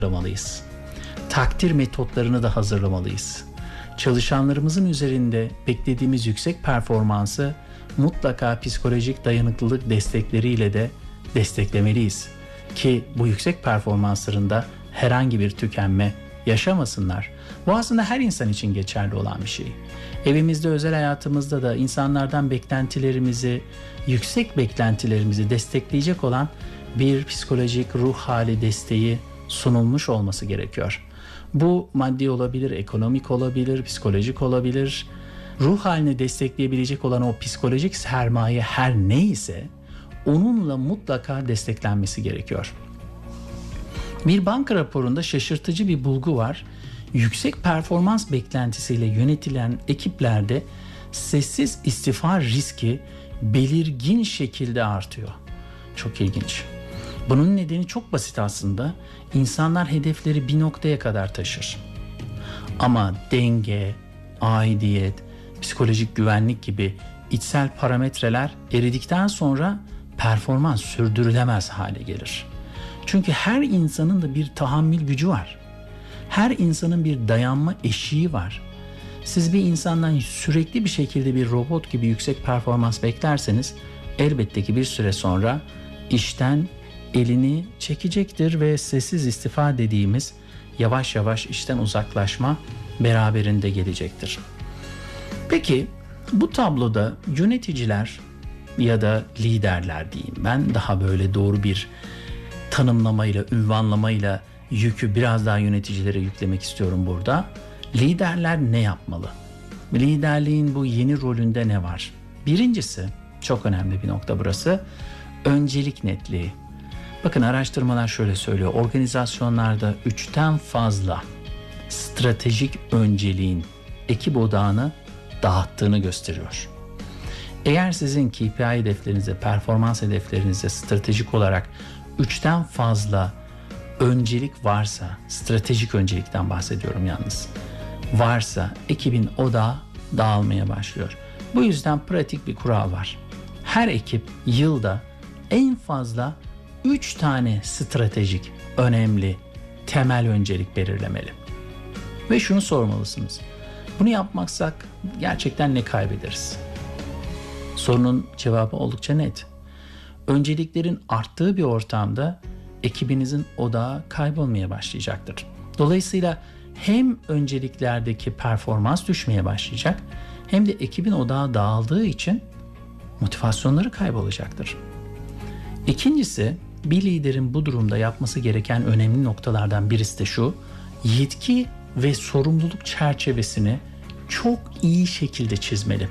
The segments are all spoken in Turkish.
hazırlamalıyız. Takdir metotlarını da hazırlamalıyız. Çalışanlarımızın üzerinde beklediğimiz yüksek performansı mutlaka psikolojik dayanıklılık destekleriyle de desteklemeliyiz. Ki bu yüksek performanslarında herhangi bir tükenme yaşamasınlar. Bu aslında her insan için geçerli olan bir şey. Evimizde, özel hayatımızda da insanlardan beklentilerimizi, yüksek beklentilerimizi destekleyecek olan bir psikolojik ruh hali desteği sunulmuş olması gerekiyor. Bu maddi olabilir, ekonomik olabilir, psikolojik olabilir. Ruh halini destekleyebilecek olan o psikolojik sermaye her neyse onunla mutlaka desteklenmesi gerekiyor. Bir banka raporunda şaşırtıcı bir bulgu var. Yüksek performans beklentisiyle yönetilen ekiplerde sessiz istifa riski belirgin şekilde artıyor. Çok ilginç. Bunun nedeni çok basit aslında. İnsanlar hedefleri bir noktaya kadar taşır. Ama denge, aidiyet, psikolojik güvenlik gibi içsel parametreler eridikten sonra performans sürdürülemez hale gelir. Çünkü her insanın da bir tahammül gücü var. Her insanın bir dayanma eşiği var. Siz bir insandan sürekli bir şekilde bir robot gibi yüksek performans beklerseniz elbette ki bir süre sonra işten elini çekecektir ve sessiz istifa dediğimiz yavaş yavaş işten uzaklaşma beraberinde gelecektir. Peki bu tabloda yöneticiler ya da liderler diyeyim ben, daha böyle doğru bir tanımlamayla, ünvanlamayla yükü biraz daha yöneticilere yüklemek istiyorum burada. Liderler ne yapmalı? Liderliğin bu yeni rolünde ne var? Birincisi, çok önemli bir nokta burası, öncelik netliği. Bakın araştırmalar şöyle söylüyor. Organizasyonlarda 3'ten fazla stratejik önceliğin ekip odağını dağıttığını gösteriyor. Eğer sizin KPI hedeflerinize, performans hedeflerinize stratejik olarak 3'ten fazla öncelik varsa, stratejik öncelikten bahsediyorum yalnız, varsa ekibin odağı dağılmaya başlıyor. Bu yüzden pratik bir kural var. Her ekip yılda en fazla 3 tane stratejik, önemli, temel öncelik belirlemeli. Ve şunu sormalısınız. Bunu yapmazsak gerçekten ne kaybederiz? Sorunun cevabı oldukça net. Önceliklerin arttığı bir ortamda ekibinizin odağı kaybolmaya başlayacaktır. Dolayısıyla hem önceliklerdeki performans düşmeye başlayacak, hem de ekibin odağı dağıldığı için motivasyonları kaybolacaktır. İkincisi, bir liderin bu durumda yapması gereken önemli noktalardan birisi de şu: yetki ve sorumluluk çerçevesini çok iyi şekilde çizmeli.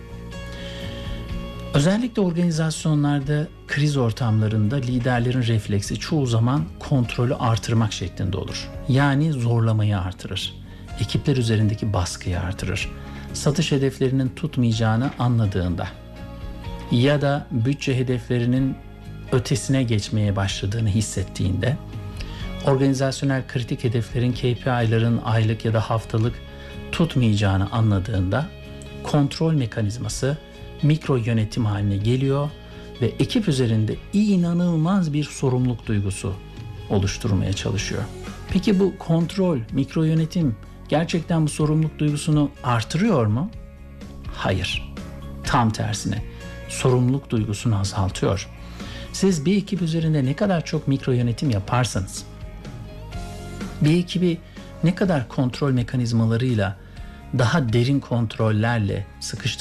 Özellikle organizasyonlarda, kriz ortamlarında liderlerin refleksi çoğu zaman kontrolü artırmak şeklinde olur. Yani zorlamayı artırır. Ekipler üzerindeki baskıyı artırır. Satış hedeflerinin tutmayacağını anladığında ya da bütçe hedeflerinin ötesine geçmeye başladığını hissettiğinde, organizasyonel kritik hedeflerin, KPI'ların aylık ya da haftalık tutmayacağını anladığında kontrol mekanizması mikro yönetim haline geliyor ve ekip üzerinde inanılmaz bir sorumluluk duygusu oluşturmaya çalışıyor. Peki bu kontrol, mikro yönetim gerçekten bu sorumluluk duygusunu artırıyor mu? Hayır. Tam tersine sorumluluk duygusunu azaltıyor. Siz bir ekip üzerinde ne kadar çok mikro yönetim yaparsanız, bir ekibi ne kadar kontrol mekanizmalarıyla, daha derin kontrollerle